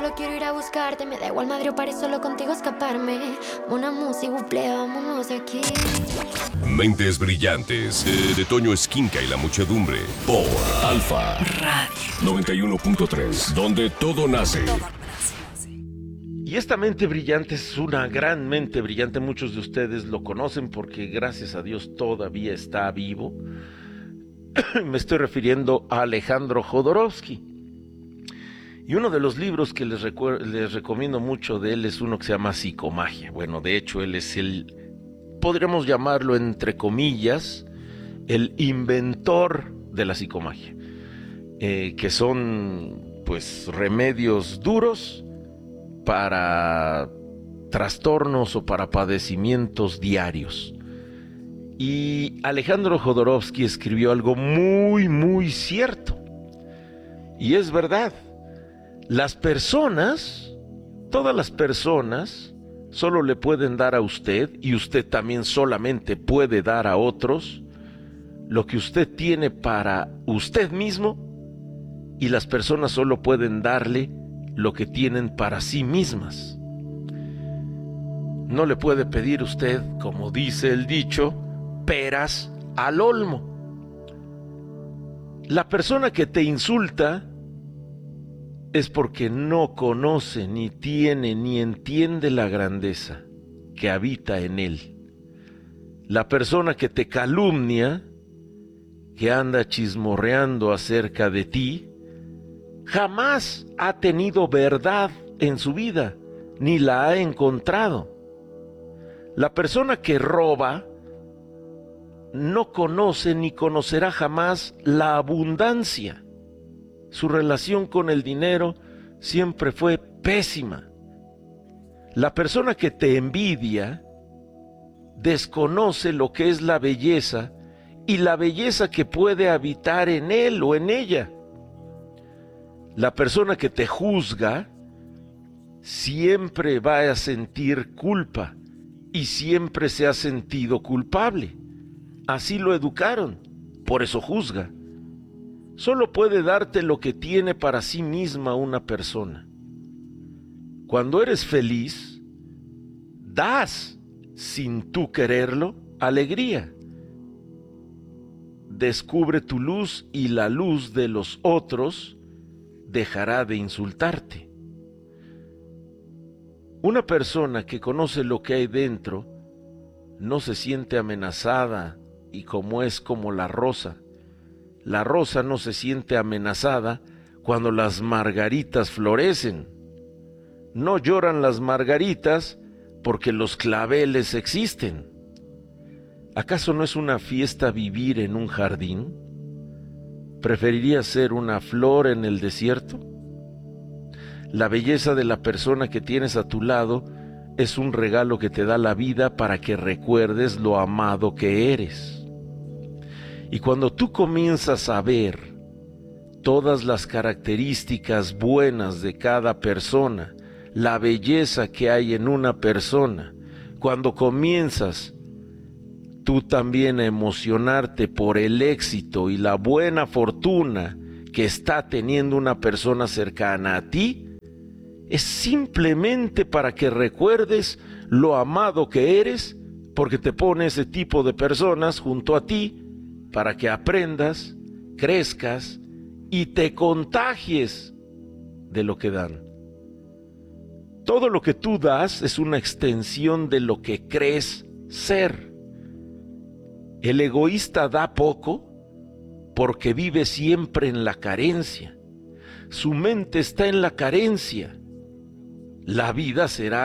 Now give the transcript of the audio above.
solo quiero ir a buscarte. Me da igual madre o París, solo contigo escaparme. Una música, buple, vámonos de aquí. Mentes brillantes de Toño Esquinca y la muchedumbre por Alfa Radio 91.3, donde todo nace. Y esta mente brillante es una gran mente brillante. Muchos de ustedes lo conocen porque gracias a Dios todavía está vivo. Me estoy refiriendo a Alejandro Jodorowsky. Y uno de los libros que les recomiendo mucho de él es uno que se llama Psicomagia. Bueno, de hecho él es podríamos llamarlo entre comillas, el inventor de la psicomagia. Que son pues remedios duros para trastornos o para padecimientos diarios. Y Alejandro Jodorowsky escribió algo muy, muy cierto. Y es verdad. Las personas, todas las personas, solo le pueden dar a usted, y usted también solamente puede dar a otros, lo que usted tiene para usted mismo, y las personas solo pueden darle lo que tienen para sí mismas. No le puede pedir usted, como dice el dicho, peras al olmo. La persona que te insulta es porque no conoce, ni tiene, ni entiende la grandeza que habita en él. La persona que te calumnia, que anda chismorreando acerca de ti, jamás ha tenido verdad en su vida, ni la ha encontrado. La persona que roba no conoce ni conocerá jamás la abundancia. Su relación con el dinero siempre fue pésima. La persona que te envidia desconoce lo que es la belleza y la belleza que puede habitar en él o en ella. La persona que te juzga siempre va a sentir culpa y siempre se ha sentido culpable. Así lo educaron, por eso juzga. Solo puede darte lo que tiene para sí misma una persona. Cuando eres feliz, das, sin tú quererlo, alegría. Descubre tu luz y la luz de los otros dejará de insultarte. Una persona que conoce lo que hay dentro no se siente amenazada y como la rosa. La rosa no se siente amenazada cuando las margaritas florecen. No lloran las margaritas porque los claveles existen. ¿Acaso no es una fiesta vivir en un jardín? ¿Preferirías ser una flor en el desierto? La belleza de la persona que tienes a tu lado es un regalo que te da la vida para que recuerdes lo amado que eres. Y cuando tú comienzas a ver todas las características buenas de cada persona, la belleza que hay en una persona, cuando comienzas tú también a emocionarte por el éxito y la buena fortuna que está teniendo una persona cercana a ti, es simplemente para que recuerdes lo amado que eres, porque te pone ese tipo de personas junto a ti, para que aprendas, crezcas y te contagies de lo que dan. Todo lo que tú das es una extensión de lo que crees ser. El egoísta da poco porque vive siempre en la carencia. Su mente está en la carencia. La vida será